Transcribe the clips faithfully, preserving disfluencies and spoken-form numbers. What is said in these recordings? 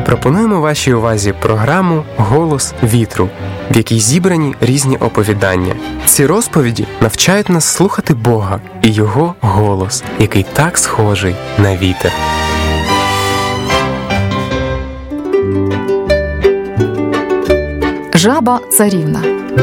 Пропонуємо вашій увазі програму «Голос вітру», в якій зібрані різні оповідання. Ці розповіді навчають нас слухати Бога і Його голос, який так схожий на вітер. Жаба-царівна.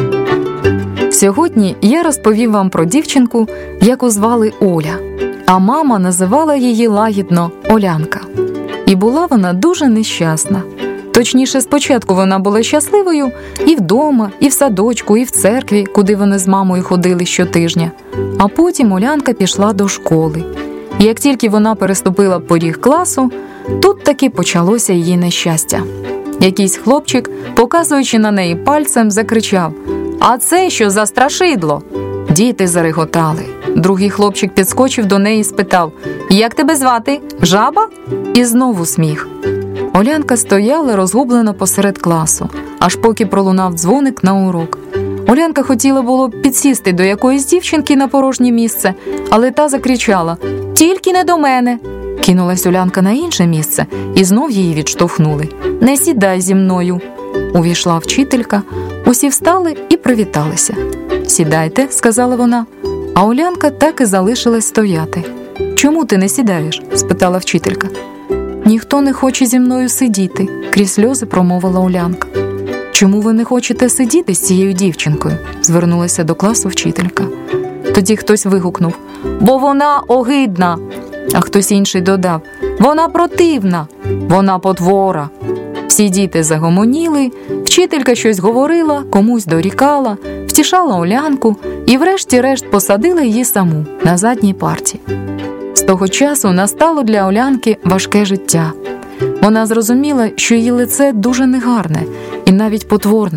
Сьогодні я розповім вам про дівчинку, яку звали Оля, а мама називала її лагідно Олянка. І була вона дуже нещасна. Точніше, спочатку вона була щасливою і вдома, і в садочку, і в церкві, куди вони з мамою ходили щотижня. А потім Олянка пішла до школи. І як тільки вона переступила поріг класу, тут таки почалося її нещастя. Якийсь хлопчик, показуючи на неї пальцем, закричав: «А це що за страшидло?» Діти зареготали. Другий хлопчик підскочив до неї і спитав: «Як тебе звати? Жаба?» І знову сміх. Олянка стояла розгублена посеред класу, аж поки пролунав дзвоник на урок. Олянка хотіла було підсісти до якоїсь дівчинки на порожнє місце, але та закричала: «Тільки не до мене!» Кинулась Олянка на інше місце, і знов її відштовхнули. «Не сідай зі мною!» Увійшла вчителька, усі встали і привіталися. «Сідайте», – сказала вона, а Олянка так і залишилась стояти. «Чому ти не сідаєш?» – спитала вчителька. «Ніхто не хоче зі мною сидіти», – крізь сльози промовила Олянка. «Чому ви не хочете сидіти з цією дівчинкою?» – звернулася до класу вчителька. Тоді хтось вигукнув: «Бо вона огидна!» А хтось інший додав: «Вона противна! Вона потвора!» Всі діти загомоніли, вчителька щось говорила, комусь дорікала, втішала Олянку і врешті-решт посадила її саму на задній парті. З того часу настало для Олянки важке життя. Вона зрозуміла, що її лице дуже негарне і навіть потворне.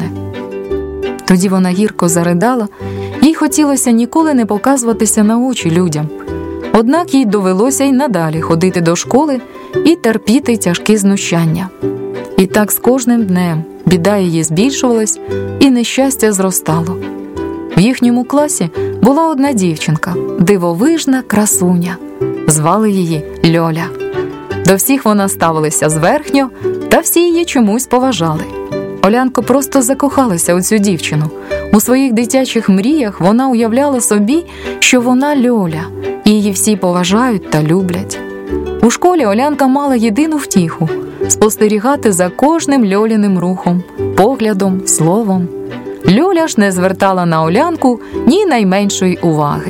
Тоді вона гірко заридала, їй хотілося ніколи не показуватися на очі людям. Однак їй довелося й надалі ходити до школи і терпіти тяжкі знущання. І так з кожним днем біда її збільшувалась і нещастя зростало. В їхньому класі була одна дівчинка, дивовижна красуня. Звали її Льоля. До всіх вона ставилася зверхньо, та всі її чомусь поважали. Олянка просто закохалася у цю дівчину. У своїх дитячих мріях вона уявляла собі, що вона Льоля, і її всі поважають та люблять. У школі Олянка мала єдину втіху – спостерігати за кожним Льоліним рухом, поглядом, словом. Льоля ж не звертала на Олянку ні найменшої уваги.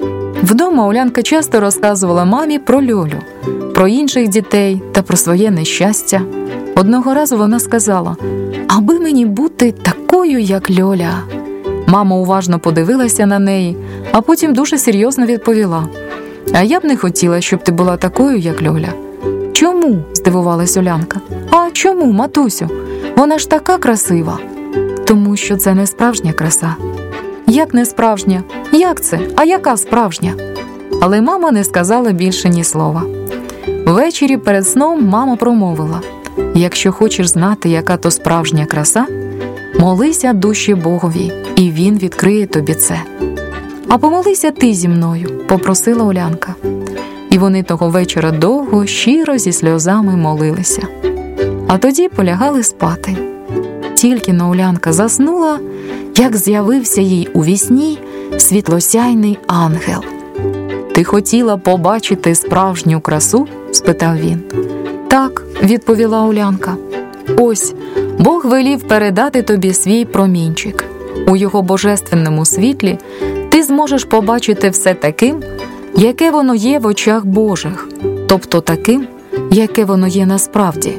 Вдома Олянка часто розказувала мамі про Льолю, про інших дітей та про своє нещастя. Одного разу вона сказала: «Аби мені бути такою, як Льоля». Мама уважно подивилася на неї, а потім дуже серйозно відповіла: «А я б не хотіла, щоб ти була такою, як Льоля». «Чому?» – здивувалась Олянка. «А чому, матусю? Вона ж така красива». «Тому що це не справжня краса». «Як не справжня? Як це? А яка справжня?» Але мама не сказала більше ні слова. Ввечері перед сном мама промовила: «Якщо хочеш знати, яка то справжня краса, молися душі Богові, і Він відкриє тобі це». «А помолися ти зі мною», – попросила Олянка. І вони того вечора довго, щиро, зі сльозами молилися. А тоді полягали спати. Тільки-но Олянка заснула, як з'явився їй у вісні світлосяйний ангел. «Ти хотіла побачити справжню красу?» – спитав він. «Так», – відповіла Олянка. «Ось, Бог велів передати тобі свій промінчик. У його божественному світлі ти зможеш побачити все таким, яке воно є в очах Божих, тобто таким, яке воно є насправді.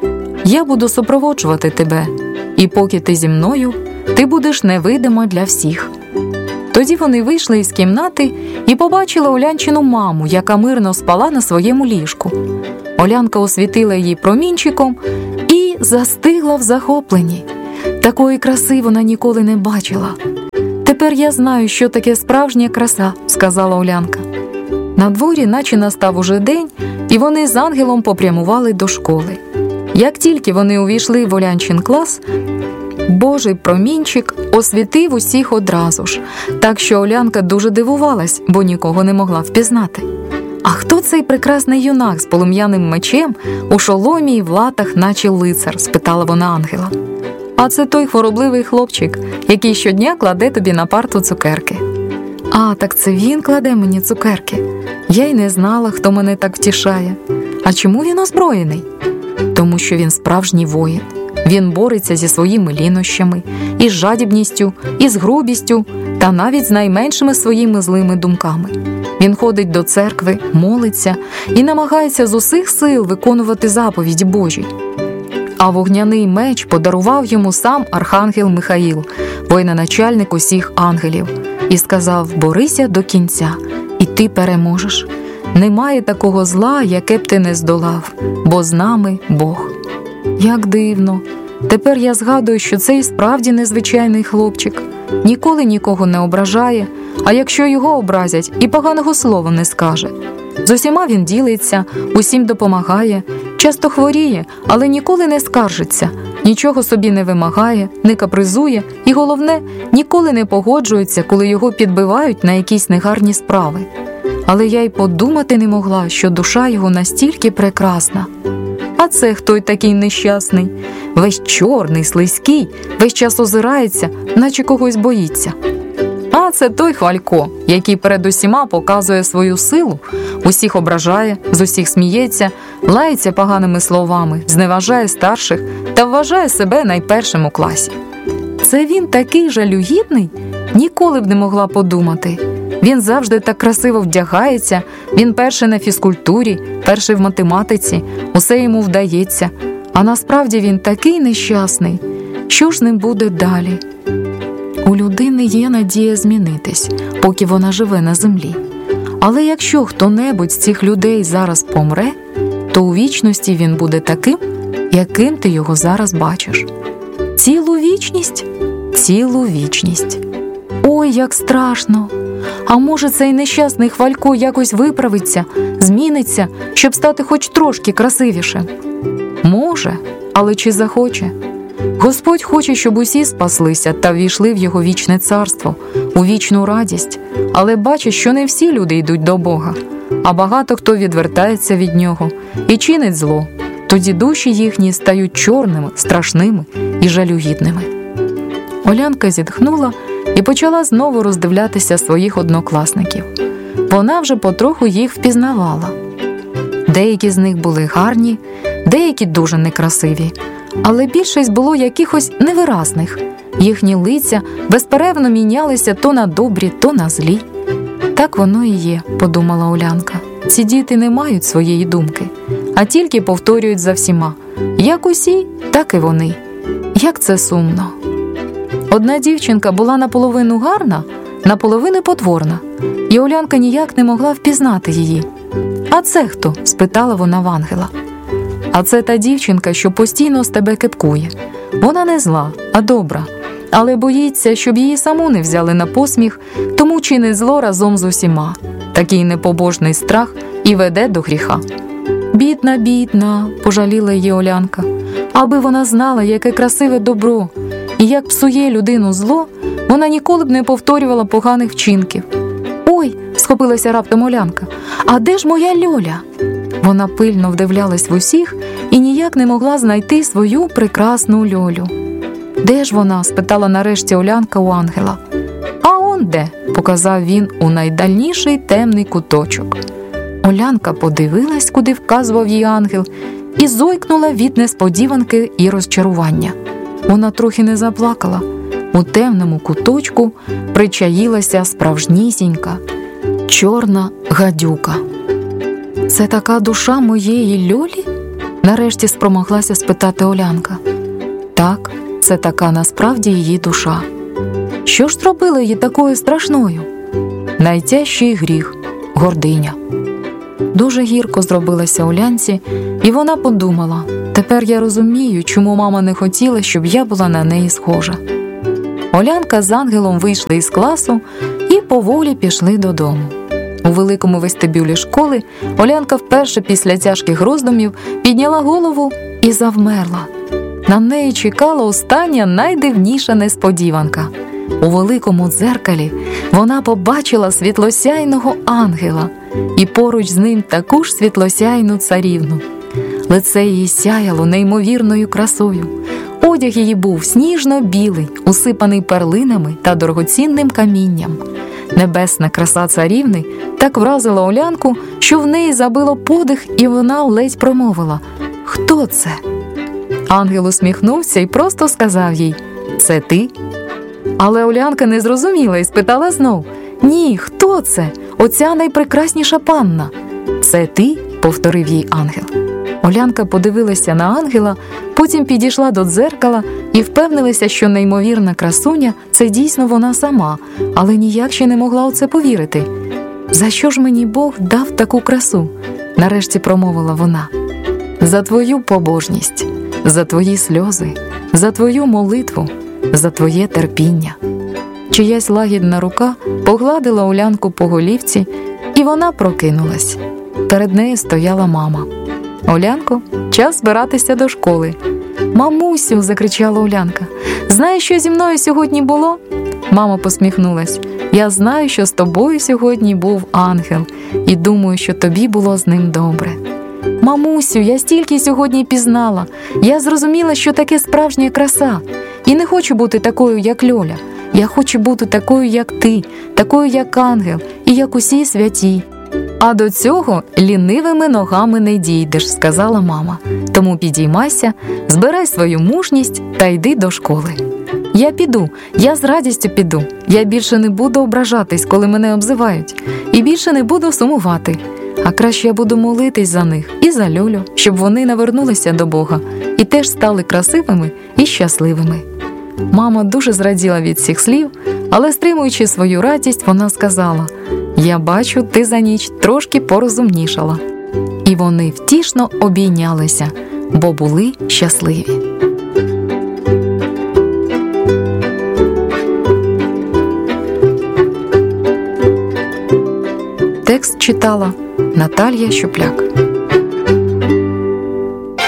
Я буду супроводжувати тебе, і поки ти зі мною, ти будеш невидима для всіх». Тоді вони вийшли із кімнати і побачили Олянчину маму, яка мирно спала на своєму ліжку. Олянка освітила її промінчиком і застигла в захопленні. Такої краси вона ніколи не бачила. «Тепер я знаю, що таке справжня краса», – сказала Олянка. На дворі наче настав уже день, і вони з ангелом попрямували до школи. Як тільки вони увійшли в Олянчин клас, Божий промінчик освітив усіх одразу ж, так що Олянка дуже дивувалась, бо нікого не могла впізнати. «А хто цей прекрасний юнак з полум'яним мечем у шоломі і в латах, наче лицар?» – спитала вона ангела. «А це той хворобливий хлопчик, який щодня кладе тобі на парту цукерки». «А, так це він кладе мені цукерки. Я й не знала, хто мене так втішає. А чому він озброєний?» «Тому що він справжній воїн. Він бореться зі своїми лінощами, із жадібністю, із грубістю та навіть з найменшими своїми злими думками. Він ходить до церкви, молиться і намагається з усіх сил виконувати заповіді Божі. А вогняний меч подарував йому сам архангел Михаїл, воєначальник усіх ангелів, і сказав: борися до кінця, і ти переможеш. Немає такого зла, яке б ти не здолав, бо з нами Бог». Як дивно. Тепер я згадую, що це і справді незвичайний хлопчик. Ніколи нікого не ображає, а якщо його образять, і поганого слова не скаже. З усіма він ділиться, усім допомагає, часто хворіє, але ніколи не скаржиться, нічого собі не вимагає, не капризує і, головне, ніколи не погоджується, коли його підбивають на якісь негарні справи. Але я й подумати не могла, що душа його настільки прекрасна. А це хто й такий нещасний? Весь чорний, слизький, весь час озирається, наче когось боїться. А це той Хвалько, який перед усіма показує свою силу, усіх ображає, з усіх сміється, лається поганими словами, зневажає старших та вважає себе найпершим у класі. Це він такий жалюгідний? Ніколи б не могла подумати. Він завжди так красиво вдягається, він перший на фізкультурі, перший в математиці, усе йому вдається. А насправді він такий нещасний. Що ж з ним буде далі? У людини є надія змінитись, поки вона живе на землі. Але якщо хто-небудь з цих людей зараз помре, то у вічності він буде таким, яким ти його зараз бачиш. Цілу вічність? Цілу вічність. Ой, як страшно! А може, цей нещасний Хвалько якось виправиться, зміниться, щоб стати хоч трошки красивішим? Може, але чи захоче? Господь хоче, щоб усі спаслися та ввійшли в його вічне царство, у вічну радість, але бачить, що не всі люди йдуть до Бога, а багато хто відвертається від нього і чинить зло. Тоді душі їхні стають чорними, страшними і жалюгідними. Олянка зітхнула і почала знову роздивлятися своїх однокласників. Вона вже потроху їх впізнавала. Деякі з них були гарні, деякі дуже некрасиві, але більшість було якихось невиразних. Їхні лиця безперервно мінялися то на добрі, то на злі. Так воно і є, подумала Олянка. Ці діти не мають своєї думки, а тільки повторюють за всіма. Як усі, так і вони. Як це сумно. Одна дівчинка була наполовину гарна, наполовину потворна, і Олянка ніяк не могла впізнати її. «А це хто?» – спитала вона в ангела. «А це та дівчинка, що постійно з тебе кепкує. Вона не зла, а добра, але боїться, щоб її саму не взяли на посміх, тому чинить зло разом з усіма. Такий непобожний страх і веде до гріха». «Бідна, бідна», – пожаліла її Олянка. «Аби вона знала, яке красиве добро, і як псує людину зло, вона ніколи б не повторювала поганих вчинків». «Ой!» – схопилася раптом Олянка. «А де ж моя Льоля?» Вона пильно вдивлялась в усіх і ніяк не могла знайти свою прекрасну Льолю. «Де ж вона?» – спитала нарешті Олянка у ангела. «А он де?» – показав він у найдальніший темний куточок. Олянка подивилась, куди вказував їй ангел, і зойкнула від несподіванки і розчарування. Вона трохи не заплакала. У темному куточку причаїлася справжнісінька чорна гадюка. «Це така душа моєї Льолі?» – нарешті спромоглася спитати Олянка. «Так, це така насправді її душа». «Що ж зробило її такою страшною?» «Найтяжчий гріх – гординя». Дуже гірко зробилася Олянці, і вона подумала: тепер я розумію, чому мама не хотіла, щоб я була на неї схожа. Олянка з ангелом вийшли із класу і поволі пішли додому. У великому вестибюлі школи Олянка вперше після тяжких роздумів підняла голову і завмерла. На неї чекала остання найдивніша несподіванка. У великому дзеркалі вона побачила світлосяйного ангела і поруч з ним таку ж світлосяйну царівну. Лице її сяяло неймовірною красою. Одяг її був сніжно-білий, усипаний перлинами та дорогоцінним камінням. Небесна краса царівни так вразила Олянку, що в неї забило подих, і вона ледь промовила: «Хто це?» Ангел усміхнувся і просто сказав їй: «Це ти?» Але Олянка не зрозуміла і спитала знов: «Ні, хто це? Оця найпрекрасніша панна». «Це ти?» – повторив їй ангел. Олянка подивилася на ангела, потім підійшла до дзеркала і впевнилася, що неймовірна красуня – це дійсно вона сама, але ніяк ще не могла у це повірити. «За що ж мені Бог дав таку красу?» – нарешті промовила вона. «За твою побожність, за твої сльози, за твою молитву, за твоє терпіння». Чиясь лагідна рука погладила Олянку по голівці, і вона прокинулась. Перед нею стояла мама. «Олянко, час збиратися до школи». «Мамусю!» – закричала Олянка. «Знаєш, що зі мною сьогодні було?» Мама посміхнулась. «Я знаю, що з тобою сьогодні був ангел, і думаю, що тобі було з ним добре». «Мамусю, я стільки сьогодні пізнала. Я зрозуміла, що таке справжня краса. І не хочу бути такою, як Льоля. Я хочу бути такою, як ти, такою, як ангел, і як усі святі». «А до цього лінивими ногами не дійдеш», – сказала мама. «Тому підіймайся, збирай свою мужність та йди до школи». «Я піду, я з радістю піду. Я більше не буду ображатись, коли мене обзивають. І більше не буду сумувати. А краще я буду молитись за них і за Льолю, щоб вони навернулися до Бога і теж стали красивими і щасливими». Мама дуже зраділа від цих слів, але, стримуючи свою радість, вона сказала: «Я бачу, ти за ніч трошки порозумнішала». І вони втішно обійнялися, бо були щасливі. Текст читала Наталія Щупляк.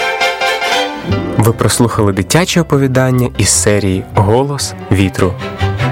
Ви прослухали дитяче оповідання із серії «Голос вітру».